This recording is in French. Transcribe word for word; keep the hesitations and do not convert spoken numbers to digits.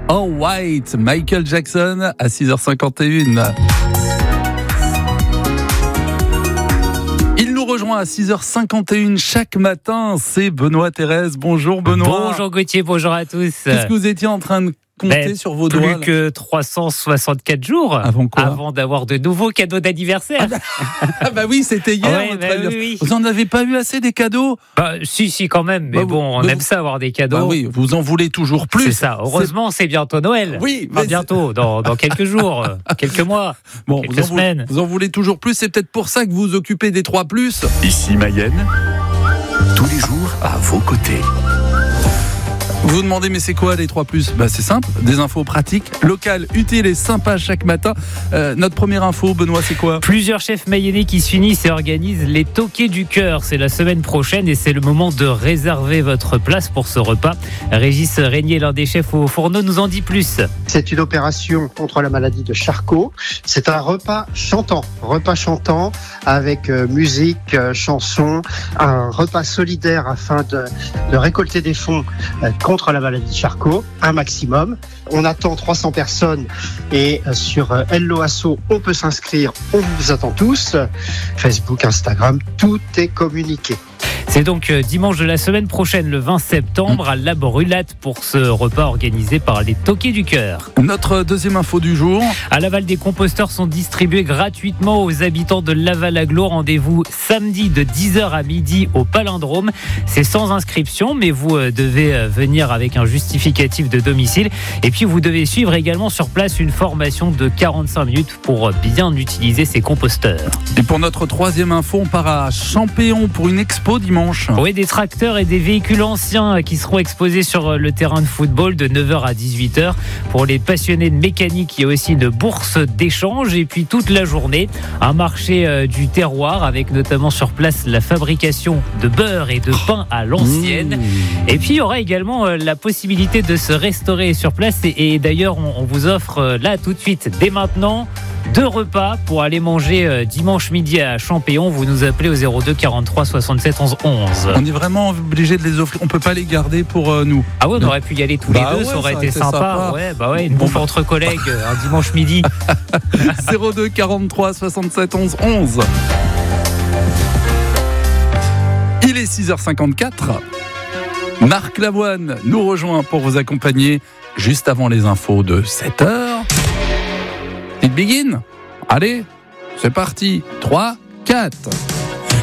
All White, Michael Jackson à six heures cinquante et une. Il nous rejoint à six heures cinquante et une chaque matin, c'est Benoît Thérèse. Bonjour Benoît. Bonjour Gauthier, bonjour à tous. Qu'est-ce que vous étiez en train de compter ben, sur vos plus doigts? Plus que trois cent soixante-quatre jours avant, quoi avant d'avoir de nouveaux cadeaux d'anniversaire. Ah bah, ah bah oui, c'était hier. Ouais, bah oui, oui. Vous en avez pas eu assez des cadeaux? Bah, si, si, quand même. Mais bah, bon, on bah, aime ça avoir des cadeaux. Bah oui, vous en voulez toujours plus. C'est ça. Heureusement, c'est, c'est bientôt Noël. Oui, mais enfin, bientôt, dans, dans quelques jours, quelques mois, bon, quelques vous en semaines. Voulez, vous en voulez toujours plus. C'est peut-être pour ça que vous vous occupez des trois plus. Ici Mayenne, tous les jours à vos côtés. Vous vous demandez, mais c'est quoi les trois plus? Bah, c'est simple, des infos pratiques, locales, utiles et sympas chaque matin. Euh, notre première info, Benoît, c'est quoi? Plusieurs chefs mayennais qui s'unissent et organisent les Toqués du Cœur. C'est la semaine prochaine et c'est le moment de réserver votre place pour ce repas. Régis Régnier, l'un des chefs au fourneau, nous en dit plus. C'est une opération contre la maladie de Charcot. C'est un repas chantant, repas chantant avec euh, musique, euh, chansons, un repas solidaire afin de, de récolter des fonds euh, contre la maladie de Charcot, un maximum. On attend trois cents personnes et sur Hello Asso, on peut s'inscrire. On vous attend tous. Facebook, Instagram, tout est communiqué. C'est donc dimanche de la semaine prochaine, le vingt septembre, à La Brulate pour ce repas organisé par les Toqués du Cœur. Notre deuxième info du jour. À Laval, des composteurs sont distribués gratuitement aux habitants de Laval-Agglo. Rendez-vous samedi de dix heures à midi au Palindrome. C'est sans inscription, mais vous devez venir avec un justificatif de domicile. Et puis, vous devez suivre également sur place une formation de quarante-cinq minutes pour bien utiliser ces composteurs. Et pour notre troisième info, on part à Champéon pour une expo dimanche. Oui, des tracteurs et des véhicules anciens qui seront exposés sur le terrain de football de neuf heures à dix-huit heures. Pour les passionnés de mécanique, il y a aussi une bourse d'échange et puis toute la journée, un marché du terroir avec notamment sur place la fabrication de beurre et de pain à l'ancienne. Mmh. Et puis il y aura également la possibilité de se restaurer sur place et, et d'ailleurs on, on vous offre là tout de suite, dès maintenant, deux repas pour aller manger dimanche midi à Champéon. Vous nous appelez au zéro deux quarante-trois soixante-sept onze onze. On est vraiment obligé de les offrir. On peut pas les garder pour euh, nous. Ah ouais, on aurait pu y aller tous bah les deux. Ouais, ça aurait ça été sympa. sympa. Ouais, bah ouais, une bon, bouffe bah... entre collègues un dimanche midi. zéro deux quarante-trois soixante-sept onze onze. Il est six heures cinquante-quatre. Marc Lavoine nous rejoint pour vous accompagner juste avant les infos de sept heures. It begin. Allez, c'est parti. trois, quatre.